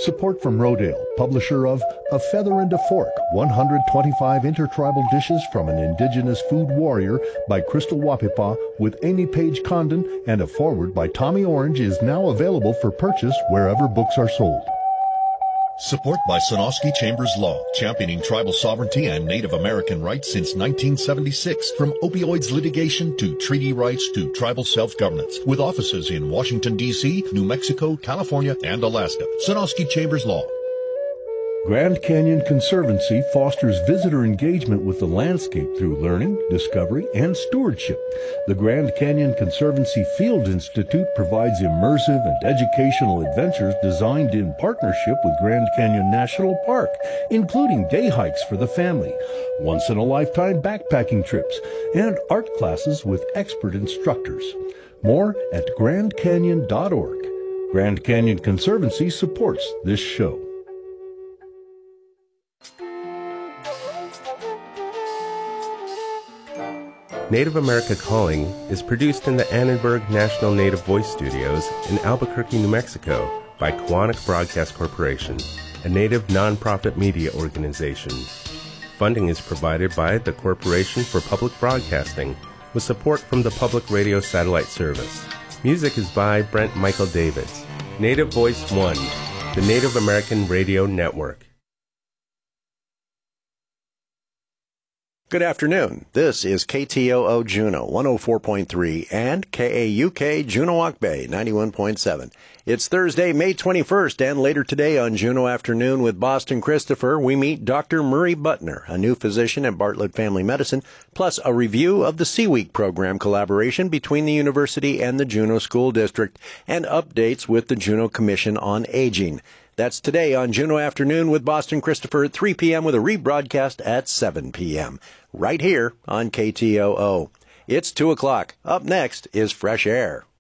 Support from Rodale, publisher of A Feather and a Fork, 125 Intertribal Dishes from an Indigenous Food Warrior by Crystal Wapipa with Amy Page Condon, and a foreword by Tommy Orange is now available for purchase wherever books are sold. Support by Sonosky Chambers Law, championing tribal sovereignty and Native American rights since 1976. From opioids litigation to treaty rights to tribal self-governance. With offices in Washington, D.C., New Mexico, California, and Alaska. Sonosky Chambers Law. Grand Canyon Conservancy fosters visitor engagement with the landscape through learning, discovery, and stewardship. The Grand Canyon Conservancy Field Institute provides immersive and educational adventures designed in partnership with Grand Canyon National Park, including day hikes for the family, once-in-a-lifetime backpacking trips, and art classes with expert instructors. More at grandcanyon.org. Grand Canyon Conservancy supports this show. Native America Calling is produced in the Annenberg National Native Voice Studios in Albuquerque, New Mexico by Koahnic Broadcast Corporation, a Native nonprofit media organization. Funding is provided by the Corporation for Public Broadcasting with support from the Public Radio Satellite Service. Music is by Brent Michael Davids. Native Voice One, the Native American Radio Network. Good afternoon. This is KTOO Juneau 104.3 and KAUK Juneauoc Bay 91.7. It's Thursday, May 21st, and later today on Juneau Afternoon with Boston Christopher, we meet Dr. Murray Butner, a new physician at Bartlett Family Medicine, plus a review of the C-Week program collaboration between the university and the Juneau School District, and updates with the Juneau Commission on Aging. That's today on Juneau Afternoon with Boston Christopher at 3 p.m. with a rebroadcast at 7 p.m. right here on KTOO. It's 2 o'clock. Up next is Fresh Air.